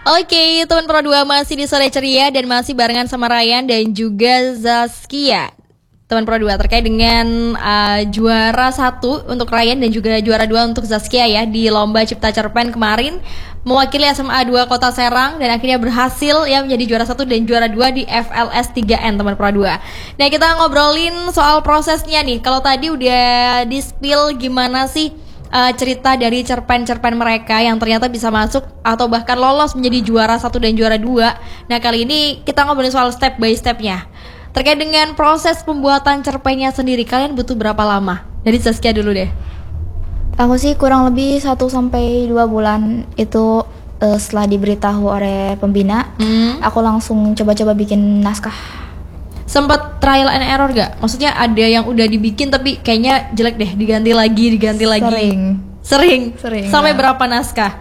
Oke, teman Pro 2 masih di Sore Ceria dan masih barengan sama Ryan dan juga Zaskia. Teman Pro 2 terkait dengan juara 1 untuk Ryan dan juga juara 2 untuk Zaskia ya di Lomba Cipta Cerpen kemarin mewakili SMA 2 Kota Serang dan akhirnya berhasil ya menjadi juara 1 dan juara 2 di FLS 3N teman Pro 2. Nah, kita ngobrolin soal prosesnya nih. Kalau tadi udah di-spill gimana sih cerita dari cerpen-cerpen mereka yang ternyata bisa masuk atau bahkan lolos menjadi juara 1 dan juara 2. Nah, kali ini kita ngobrolin soal step by stepnya. Terkait dengan proses pembuatan cerpennya sendiri, kalian butuh berapa lama? Dari Zaskia dulu deh. Aku sih kurang lebih 1-2 bulan itu setelah diberitahu oleh pembina, aku langsung coba-coba bikin naskah. Sempet trial and error gak? Maksudnya ada yang udah dibikin tapi kayaknya jelek deh, diganti lagi. Sering. Sampai berapa naskah?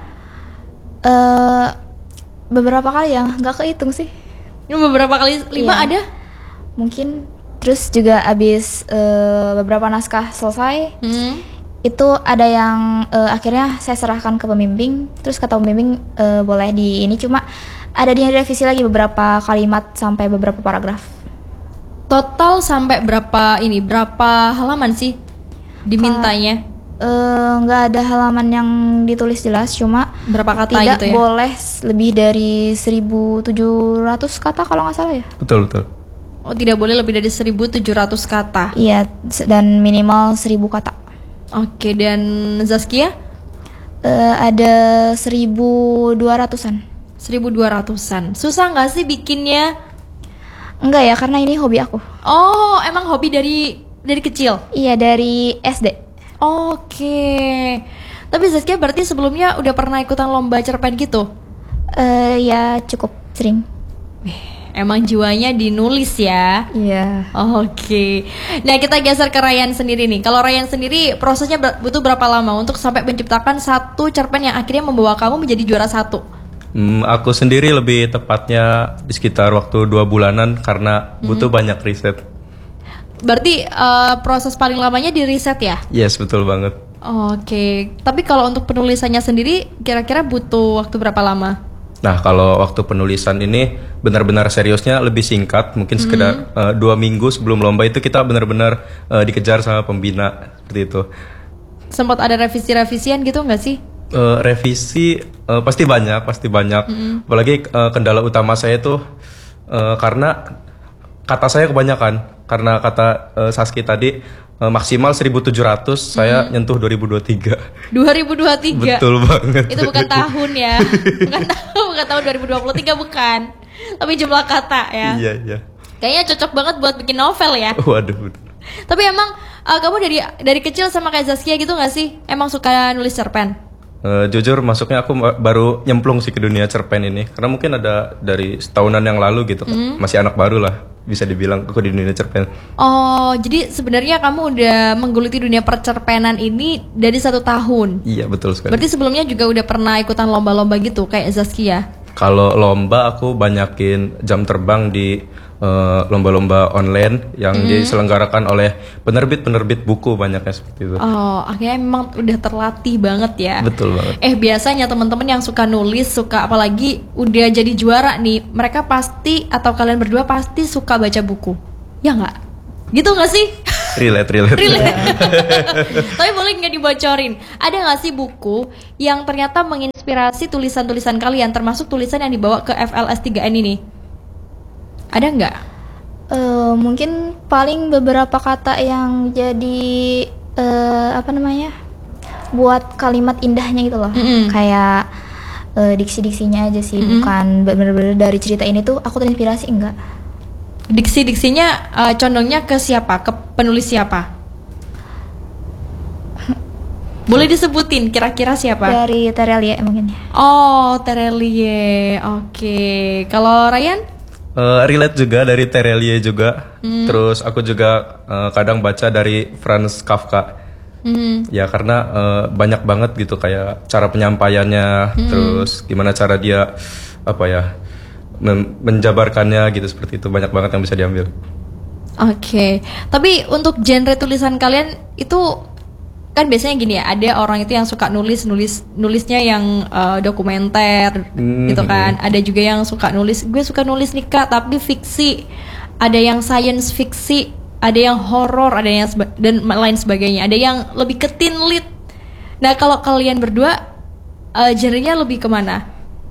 Beberapa kali ya, nggak kehitung sih. Ini beberapa kali, 5 iya. Ada? Mungkin. Terus juga abis beberapa naskah selesai, itu ada yang akhirnya saya serahkan ke pembimbing. Terus kata pembimbing boleh di ini, cuma ada direvisi lagi beberapa kalimat sampai beberapa paragraf. Total sampai berapa halaman sih dimintanya? Nggak ada halaman yang ditulis jelas, cuma berapa kata tidak gitu ya? Boleh lebih dari 1.700 kata kalau nggak salah ya. Betul. Oh, tidak boleh lebih dari 1.700 kata. Iya, dan minimal 1.000 kata. Oke, dan Zaskia? Ada 1.200-an. 1.200-an. Susah nggak sih bikinnya? Enggak ya, karena ini hobi aku. Oh, emang hobi dari kecil? Iya, dari SD. Oke. Tapi Zaskia berarti sebelumnya udah pernah ikutan lomba cerpen gitu? Ya cukup sering. Emang jiwanya dinulis ya? Iya. Oke. Nah, kita geser ke Ryan sendiri nih. Kalau Ryan sendiri prosesnya butuh berapa lama untuk sampai menciptakan satu cerpen yang akhirnya membawa kamu menjadi juara 1? Aku sendiri lebih tepatnya di sekitar waktu 2 bulanan karena butuh banyak riset. Berarti proses paling lamanya di riset ya? Yes, betul banget. Oke. Tapi kalau untuk penulisannya sendiri kira-kira butuh waktu berapa lama? Nah, kalau waktu penulisan ini benar-benar seriusnya lebih singkat, mungkin sekedar 2 minggu sebelum lomba itu kita benar-benar dikejar sama pembina seperti itu. Sempat ada revisi-revisian gitu nggak sih? Revisi pasti banyak. Apalagi kendala utama saya tuh karena kata saya kebanyakan. Karena kata Saski tadi maksimal 1.700, saya nyentuh 2023. 2023? Betul banget. Itu bukan tahun ya. bukan tahun 2023, bukan. Tapi jumlah kata ya. Iya. Kayaknya cocok banget buat bikin novel ya. Waduh. Tapi emang kamu dari kecil sama kayak Zaskia gitu gak sih? Emang suka nulis cerpen? Jujur masuknya aku baru nyemplung sih ke dunia cerpen ini. Karena mungkin ada dari setahunan yang lalu gitu. Masih anak baru lah, bisa dibilang aku di dunia cerpen. Oh, jadi sebenarnya kamu udah menggeluti dunia percerpenan ini dari 1 tahun? Iya, betul sekali. Berarti sebelumnya juga udah pernah ikutan lomba-lomba gitu kayak Zaskia? Kalau lomba aku banyakin jam terbang di lomba-lomba online yang diselenggarakan oleh penerbit buku, banyaknya seperti itu. Oh, akhirnya memang udah terlatih banget ya. Betul banget. Biasanya teman-teman yang suka nulis, suka apalagi udah jadi juara nih, mereka pasti atau kalian berdua pasti suka baca buku. Ya nggak? Gitu nggak sih? Relate. Tapi boleh nggak dibocorin? Ada nggak sih buku yang ternyata menginspirasi tulisan-tulisan kalian, termasuk tulisan yang dibawa ke FLS 3N ini? Ada nggak? Mungkin paling beberapa kata yang jadi buat kalimat indahnya gitu loh. Kayak diksi-diksinya aja sih, bukan bener-bener dari cerita ini tuh aku terinspirasi, enggak. Diksi-diksinya condongnya ke siapa? Ke penulis siapa? Boleh disebutin kira-kira siapa? Dari Terelie mungkin ya. Oh, Terelie. Oke. Kalau Ryan? Relate juga dari Terelie juga. Terus aku juga kadang baca dari Franz Kafka. Ya karena banyak banget gitu kayak cara penyampaiannya, terus gimana cara dia menjabarkannya gitu, seperti itu, banyak banget yang bisa diambil. Oke. Tapi untuk genre tulisan kalian itu kan biasanya gini ya, ada orang itu yang suka nulisnya yang dokumenter gitu kan. Ada juga yang suka gue suka nulis nih Kak tapi fiksi. Ada yang science fiksi, ada yang horor, ada yang dan lain sebagainya. Ada yang lebih ke teen lit. Nah kalau kalian berdua genrenya lebih kemana?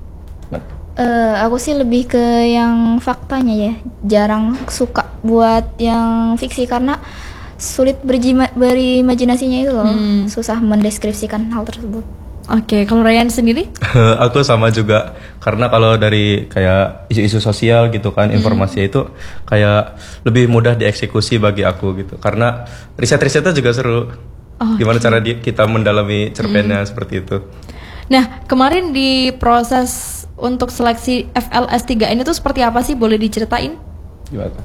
Aku sih lebih ke yang faktanya ya. Jarang suka buat yang fiksi karena sulit berimajinasinya itu loh. Susah mendeskripsikan hal tersebut. Oke, kalau Ryan sendiri? Aku sama juga, karena kalau dari kayak isu-isu sosial gitu kan, informasi itu kayak lebih mudah dieksekusi bagi aku gitu. Karena riset-risetnya juga seru. Gimana cara kita mendalami cerpennya seperti itu. Nah, kemarin di proses untuk seleksi FLS 3 ini tuh seperti apa sih? Boleh diceritain? Gimana?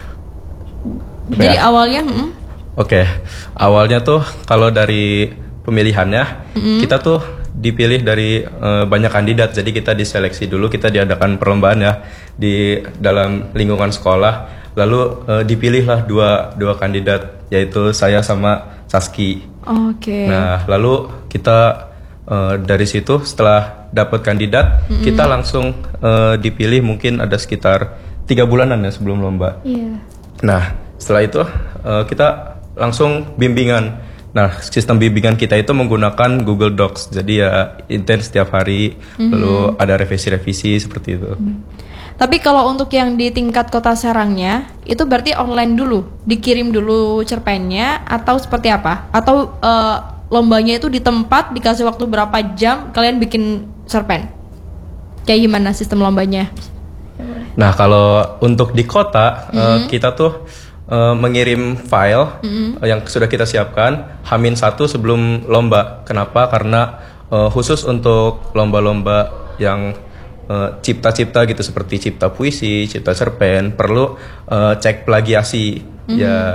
Jadi awalnya Oke, awalnya tuh kalau dari pemilihannya kita tuh dipilih dari banyak kandidat. Jadi kita diseleksi dulu, kita diadakan perlombaan ya di dalam lingkungan sekolah. Lalu dipilihlah dua kandidat, yaitu saya sama Saski. Oke. Nah, lalu kita dari situ setelah dapat kandidat, kita langsung dipilih mungkin ada sekitar 3 bulanan ya sebelum lomba. Iya. Nah, setelah itu kita langsung bimbingan. Nah, sistem bimbingan kita itu menggunakan Google Docs. Jadi ya intens setiap hari, lalu ada revisi-revisi seperti itu. Tapi kalau untuk yang di tingkat Kota Serangnya, itu berarti online dulu, dikirim dulu cerpennya atau seperti apa? Atau lombanya itu di tempat, dikasih waktu berapa jam, kalian bikin cerpen? Kayak gimana sistem lombanya? Nah, kalau untuk di kota, kita tuh mengirim file yang sudah kita siapkan H-1 sebelum lomba. Kenapa? Karena khusus untuk lomba-lomba yang cipta-cipta gitu, seperti cipta puisi, cipta cerpen, perlu cek plagiasi ya.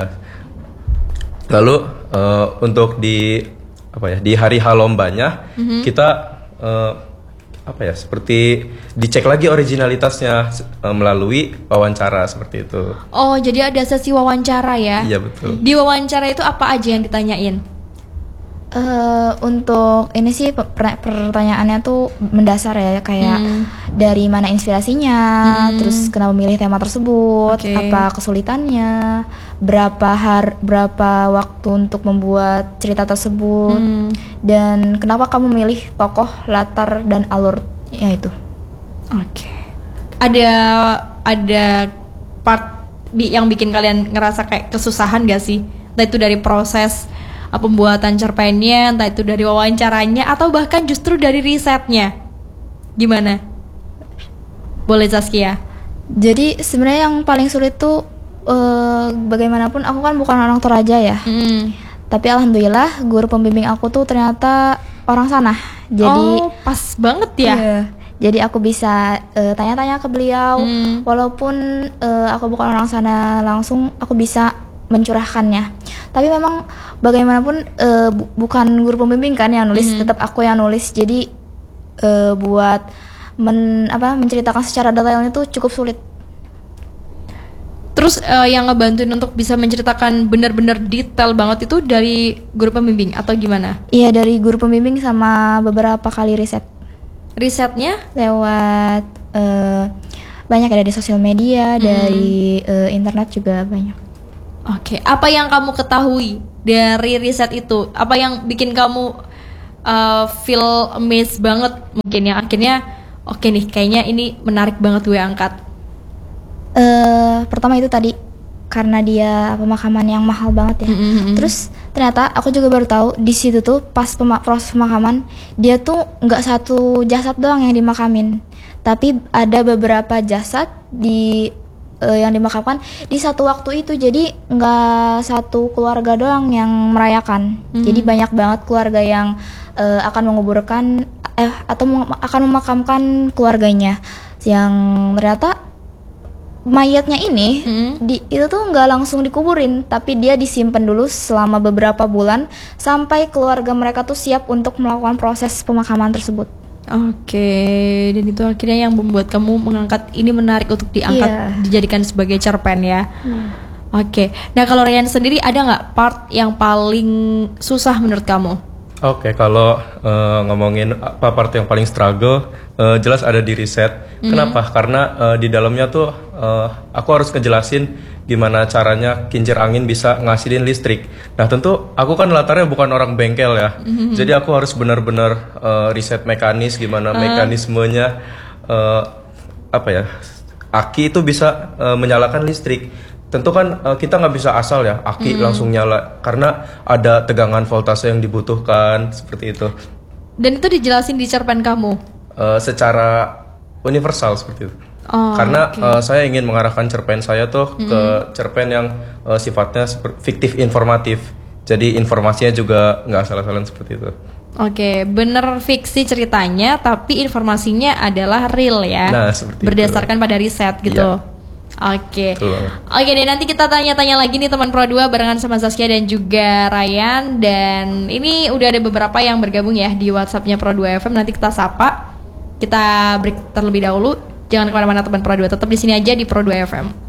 Lalu untuk di hari H lombanya kita seperti dicek lagi originalitasnya melalui wawancara seperti itu. Oh, jadi ada sesi wawancara ya? Iya, betul. Di wawancara itu apa aja yang ditanyain? Untuk ini sih pertanyaannya tuh mendasar ya, kayak dari mana inspirasinya, terus kenapa memilih tema tersebut, apa kesulitannya, berapa waktu untuk membuat cerita tersebut, dan kenapa kamu memilih tokoh, latar dan alurnya itu. Oke. Ada part yang bikin kalian ngerasa kayak kesusahan gak sih? Entah itu dari proses pembuatan cerpennya, entah itu dari wawancaranya, atau bahkan justru dari risetnya. Gimana? Boleh Zaskia? Jadi sebenarnya yang paling sulit tuh bagaimanapun aku kan bukan orang Toraja ya. Tapi alhamdulillah guru pembimbing aku tuh ternyata orang sana. Jadi pas banget ya. Jadi aku bisa tanya-tanya ke beliau, walaupun aku bukan orang sana langsung, aku bisa mencurahkannya. Tapi memang bagaimanapun bukan guru pembimbing kan yang nulis, tetap aku yang nulis. Jadi buat menceritakan secara detail itu cukup sulit. Terus yang ngebantuin untuk bisa menceritakan benar-benar detail banget itu dari guru pembimbing atau gimana? Iya, dari guru pembimbing sama beberapa kali riset. Risetnya lewat banyak, ada di sosial media, dari internet juga banyak. Oke, apa yang kamu ketahui dari riset itu? Apa yang bikin kamu feel amazed banget mungkin yang akhirnya oke nih, kayaknya ini menarik banget gue angkat? Pertama itu tadi karena dia pemakaman yang mahal banget ya. Terus ternyata aku juga baru tahu di situ tuh pas proses pemakaman dia tuh nggak satu jasad doang yang dimakamin, tapi ada beberapa jasad yang dimakamkan di satu waktu itu. Jadi nggak satu keluarga doang yang merayakan. Jadi banyak banget keluarga yang akan menguburkan atau akan memakamkan keluarganya, yang ternyata mayatnya ini itu tuh nggak langsung dikuburin, tapi dia disimpan dulu selama beberapa bulan sampai keluarga mereka tuh siap untuk melakukan proses pemakaman tersebut. Oke, dan itu akhirnya yang membuat kamu mengangkat ini menarik untuk diangkat, dijadikan sebagai cerpen ya. Oke. Nah, kalau Ryan sendiri ada nggak part yang paling susah menurut kamu? Oke, kalau ngomongin apa part yang paling struggle, jelas ada di riset. Kenapa? Karena di dalamnya tuh aku harus ngejelasin gimana caranya kincir angin bisa ngasilin listrik. Nah, tentu aku kan latarnya bukan orang bengkel ya, jadi aku harus benar-benar riset gimana mekanismenya, apa ya, aki itu bisa menyalakan listrik. Tentu kan kita nggak bisa asal ya aki langsung nyala karena ada tegangan voltase yang dibutuhkan seperti itu. Dan itu dijelasin di cerpen kamu? Secara universal seperti itu. Karena saya ingin mengarahkan cerpen saya tuh ke cerpen yang sifatnya fiktif informatif. Jadi informasinya juga nggak asal-asalan seperti itu. Oke, bener fiksi ceritanya tapi informasinya adalah real ya. Nah, seperti berdasarkan itu. pada riset gitu. Iya. Oke, deh nanti kita tanya-tanya lagi nih teman Pro 2 barengan sama Zaskia dan juga Ryan. Dan ini udah ada beberapa yang bergabung ya di WhatsAppnya Pro 2 FM. Nanti kita sapa. Kita break terlebih dahulu. Jangan kemana-mana teman Pro 2, tetap di sini aja di Pro 2 FM.